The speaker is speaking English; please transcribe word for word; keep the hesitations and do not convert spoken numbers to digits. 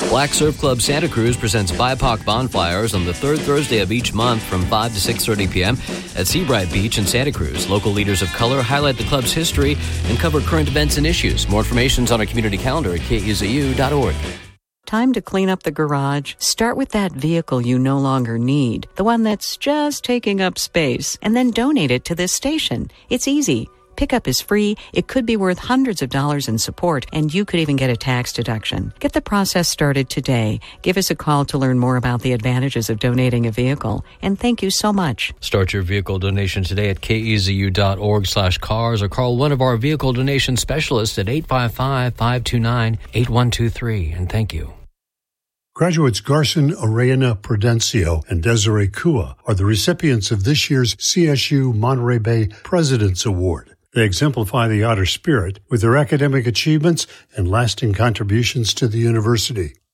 Black Surf Club Santa Cruz presents B I P O C bonfires on the third Thursday of each month from five to six thirty p.m. at Seabright Beach in Santa Cruz. Local leaders of color highlight the club's history and cover current events and issues. More information is on our community calendar at K U Z U dot org. Time to clean up the garage? Start with that vehicle you no longer need, the one that's just taking up space, and then donate it to this station. It's easy. Pickup is free, it could be worth hundreds of dollars in support, and you could even get a tax deduction. Get the process started today. Give us a call to learn more about the advantages of donating a vehicle. And thank you so much. Start your vehicle donation today at K E Z U dot org slash cars or call one of our vehicle donation specialists at eight five five, five two nine, eight one two three. And thank you. Graduates Garson Arellana Prudencio and Desiree Kua are the recipients of this year's C S U Monterey Bay President's Award. They exemplify the otter spirit with their academic achievements and lasting contributions to the university.